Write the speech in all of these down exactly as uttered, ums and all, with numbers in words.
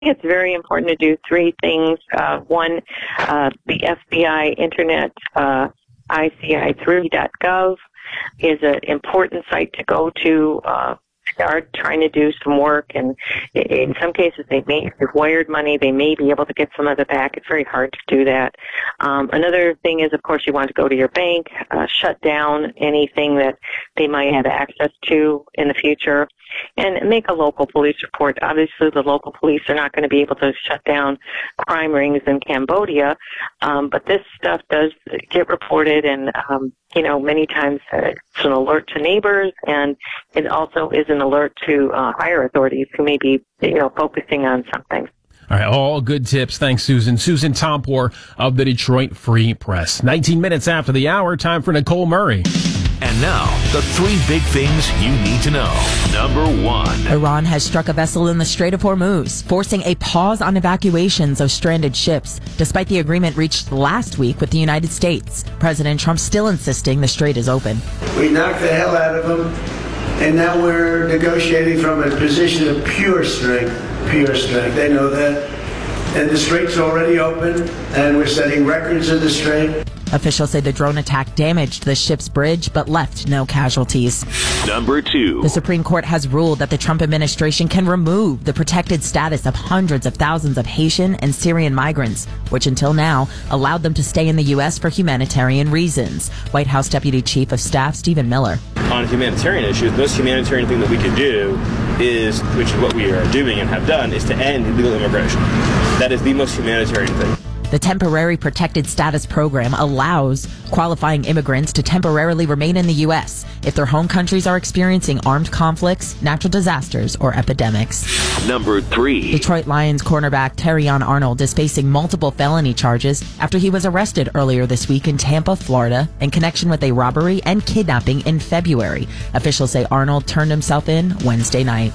It's very important to do three things. Uh, one, uh, the F B I Internet, uh, I C I three dot gov is an important site to go to. Uh, start trying to do some work, and in some cases they may have wired money, they may be able to get some of it back. It's very hard to do that. Um, another thing is, of course, you want to go to your bank, uh, shut down anything that they might have access to in the future, and make a local police report. Obviously, the local police are not going to be able to shut down crime rings in Cambodia, um, but this stuff does get reported, and um, you know, many times uh, it's an alert to neighbors, and it also is an alert to uh, higher authorities who may be, you know, focusing on something. All right, all good tips. Thanks, Susan. Susan Tompor of the Detroit Free Press. nineteen minutes after the hour, time for Nicole Murray. And now, the three big things you need to know. Number one. Iran has struck a vessel in the Strait of Hormuz, forcing a pause on evacuations of stranded ships, despite the agreement reached last week with the United States. President Trump still insisting the strait is open. We knocked the hell out of them, and now we're negotiating from a position of pure strength, pure strength. They know that. And the strait's already open, and we're setting records in the strait. Officials say the drone attack damaged the ship's bridge, but left no casualties. Number two. The Supreme Court has ruled that the Trump administration can remove the protected status of hundreds of thousands of Haitian and Syrian migrants, which until now allowed them to stay in the U S for humanitarian reasons. White House Deputy Chief of Staff Stephen Miller. On humanitarian issues, the most humanitarian thing that we can do is, which is what we are doing and have done, is to end illegal immigration. That is the most humanitarian thing. The Temporary Protected Status Program allows qualifying immigrants to temporarily remain in the U S if their home countries are experiencing armed conflicts, natural disasters, or epidemics. Number three. Detroit Lions cornerback Terrion Arnold is facing multiple felony charges after he was arrested earlier this week in Tampa, Florida, in connection with a robbery and kidnapping in February. Officials say Arnold turned himself in Wednesday night.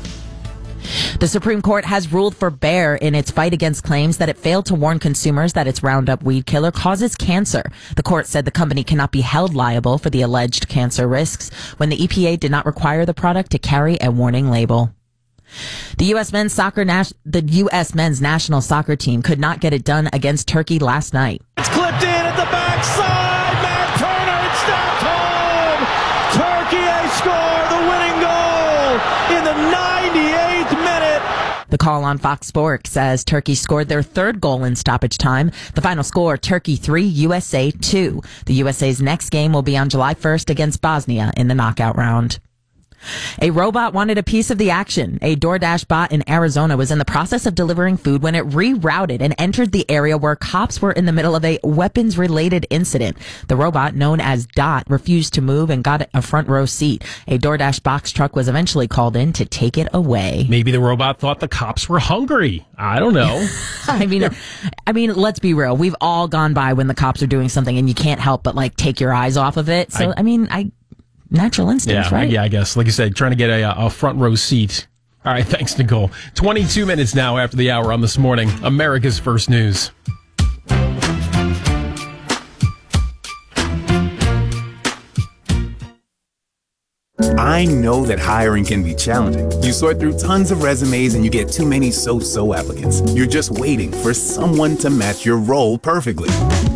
The Supreme Court has ruled for Bayer in its fight against claims that it failed to warn consumers that its Roundup weed killer causes cancer. The court said the company cannot be held liable for the alleged cancer risks when the E P A did not require the product to carry a warning label. The U S men's soccer nas- the U S men's national soccer team could not get it done against Turkey last night. It's clipped in at the backside. Matt Turner, it's stopped home. Turkey a score, the winning goal in the ninety-eighth minute. The call on Fox Sports says Turkey scored their third goal in stoppage time. The final score, Turkey three, U S A two. The U S A's next game will be on July first against Bosnia in the knockout round. A robot wanted a piece of the action. A DoorDash bot in Arizona was in the process of delivering food when it rerouted and entered the area where cops were in the middle of a weapons-related incident. The robot, known as Dot, refused to move and got a front row seat. A DoorDash box truck was eventually called in to take it away. Maybe the robot thought the cops were hungry. I don't know. I mean, I mean, let's be real. We've all gone by when the cops are doing something and you can't help but like take your eyes off of it. So, I, I mean, I... Natural instincts, yeah, right? Yeah, I guess. Like you said, trying to get a, a front row seat. All right, thanks, Nicole. twenty-two minutes now after the hour on This Morning, America's First News. I know that hiring can be challenging. You sort through tons of resumes and you get too many so-so applicants. You're just waiting for someone to match your role perfectly.